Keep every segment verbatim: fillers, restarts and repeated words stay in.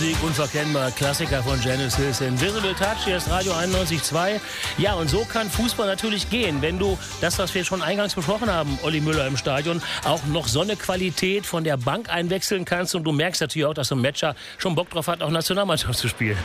Musik, unverkennbar, Klassiker von Genesis, Invisible Touch, hier ist Radio einundneunzig Komma zwei. Ja, und so kann Fußball natürlich gehen, wenn du das, was wir schon eingangs besprochen haben, Olli Müller im Stadion, auch noch so eine Qualität von der Bank einwechseln kannst und du merkst natürlich auch, dass so ein Matcher schon Bock drauf hat, auch Nationalmannschaft zu spielen.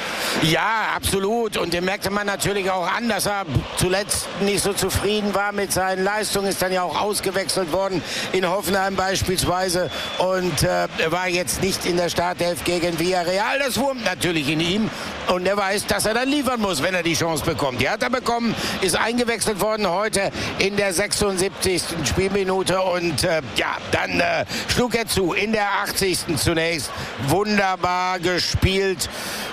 Ja, absolut. Und den merkte man natürlich auch an, dass er zuletzt nicht so zufrieden war mit seinen Leistungen. Ist dann ja auch ausgewechselt worden in Hoffenheim beispielsweise. Und äh, war jetzt nicht in der Startelf gegen Villarreal. Das wurmt natürlich in ihm. Und er weiß, dass er dann liefern muss, wenn er die Chance bekommt. Die hat er bekommen, ist eingewechselt worden heute in der sechsundsiebzigsten Spielminute. Und äh, ja, dann äh, schlug er zu in der achtzigsten zunächst. Wunderbar gespielt,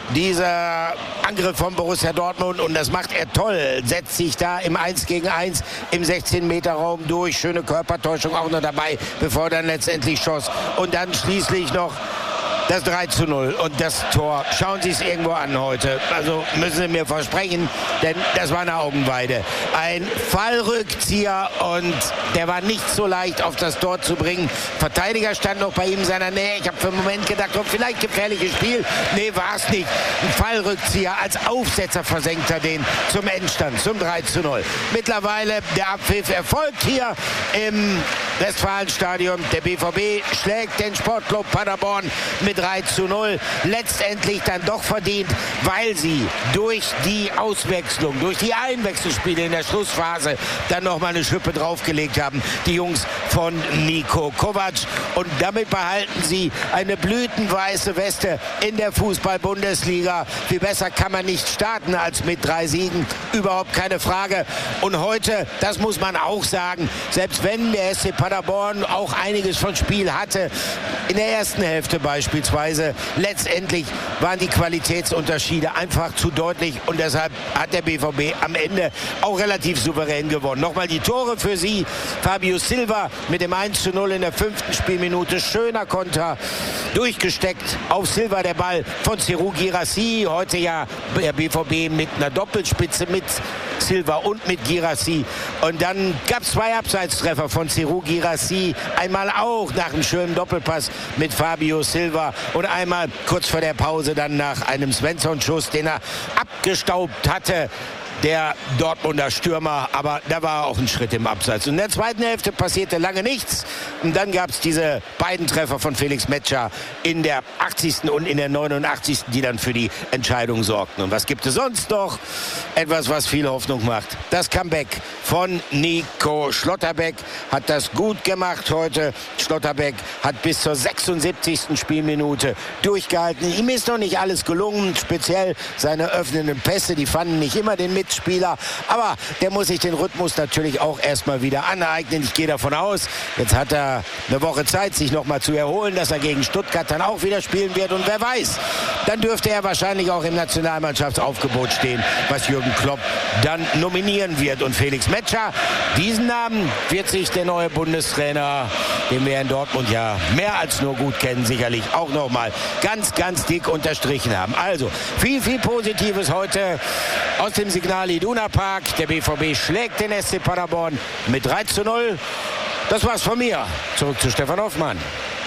dieser Angriff von Borussia Dortmund, und das macht er toll. Setzt sich da im eins gegen eins im sechzehn Meter Raum durch. Schöne Körpertäuschung auch noch dabei, bevor er dann letztendlich schoss. Und dann schließlich noch das drei zu null und das Tor. Schauen Sie es irgendwo an heute. Also müssen Sie mir versprechen, denn das war eine Augenweide. Ein Fallrückzieher, und der war nicht so leicht auf das Tor zu bringen. Verteidiger stand noch bei ihm in seiner Nähe. Ich habe für einen Moment gedacht, oh, vielleicht gefährliches Spiel. Nee, war es nicht. Ein Fallrückzieher, als Aufsetzer versenkt er den zum Endstand, zum drei zu null. Mittlerweile der Abpfiff erfolgt hier im Westfalenstadion. Der B V B schlägt den Sportclub Paderborn mit drei zu null. Letztendlich dann doch verdient, weil sie durch die Auswechslung, durch die Einwechselspiele in der Schlussphase dann noch mal eine Schippe draufgelegt haben, die Jungs von Niko Kovac. Und damit behalten sie eine blütenweiße Weste in der Fußball-Bundesliga. Viel besser kann man nicht starten als mit drei Siegen. Überhaupt keine Frage. Und heute, das muss man auch sagen, selbst wenn der S C Paderborn auch einiges von Spiel hatte, in der ersten Hälfte beispielsweise, letztendlich waren die Qualitätsunterschiede einfach zu deutlich, und deshalb hat der B V B am Ende auch relativ souverän gewonnen. Nochmal die Tore für sie. Fabio Silva mit dem eins zu null in der fünften Spielminute. Schöner Konter, durchgesteckt auf Silva der Ball von Serhou Guirassy. Heute ja der B V B mit einer Doppelspitze mit Silva und mit Guirassy. Und dann gab es zwei Abseitstreffer von Serhou Guirassy. Einmal auch nach einem schönen Doppelpass mit Fabio Silva und einmal kurz vor der Pause dann nach einem Svensson-Schuss, den er abgestaubt hatte, der Dortmunder Stürmer, aber da war auch ein Schritt im Abseits. Und in der zweiten Hälfte passierte lange nichts. Und dann gab es diese beiden Treffer von Felix Metscher in der achtzigsten und in der neunundachtzigsten, die dann für die Entscheidung sorgten. Und was gibt es sonst noch? Etwas, was viel Hoffnung macht. Das Comeback von Nico Schlotterbeck hat das gut gemacht heute. Schlotterbeck hat bis zur sechsundsiebzigsten Spielminute durchgehalten. Ihm ist noch nicht alles gelungen, speziell seine öffnenden Pässe, die fanden nicht immer den Mitspieler, aber der muss sich den Rhythmus natürlich auch erstmal wieder aneignen. Ich gehe davon aus, jetzt hat er eine Woche Zeit, sich nochmal zu erholen, dass er gegen Stuttgart dann auch wieder spielen wird, und wer weiß, dann dürfte er wahrscheinlich auch im Nationalmannschaftsaufgebot stehen, was Jürgen Klopp dann nominieren wird. Und Felix Metscher, diesen Namen wird sich der neue Bundestrainer, den wir in Dortmund ja mehr als nur gut kennen, sicherlich auch nochmal ganz, ganz dick unterstrichen haben. Also viel, viel Positives heute aus dem Signal Iduna Park. Der B V B schlägt den S C Paderborn mit drei zu null. Das war's von mir. Zurück zu Stefan Hoffmann.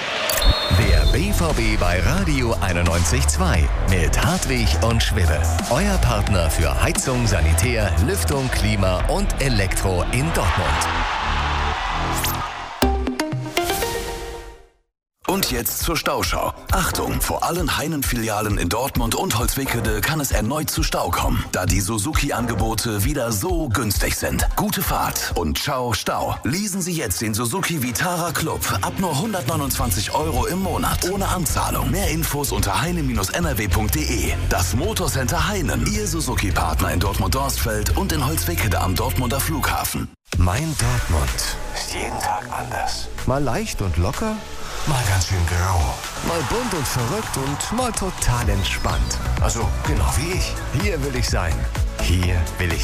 Der B V B bei Radio einundneunzig Komma zwei mit Hartwig und Schwibbe. Euer Partner für Heizung, Sanitär, Lüftung, Klima und Elektro in Dortmund. Und jetzt zur Stauschau. Achtung, vor allen Heinen-Filialen in Dortmund und Holzwickede kann es erneut zu Stau kommen, da die Suzuki-Angebote wieder so günstig sind. Gute Fahrt und ciao Stau. Leasen Sie jetzt den Suzuki Vitara Club ab nur hundertneunundzwanzig Euro im Monat. Ohne Anzahlung. Mehr Infos unter heine Bindestrich n r w punkt d e. Das Motorcenter Heinen. Ihr Suzuki-Partner in Dortmund-Dorsfeld und in Holzwickede am Dortmunder Flughafen. Mein Dortmund Ist jeden Tag anders. Mal leicht und locker, Mal ganz schön grau. mal bunt und verrückt und mal total entspannt. Also genau wie ich. Hier will ich sein. Hier will ich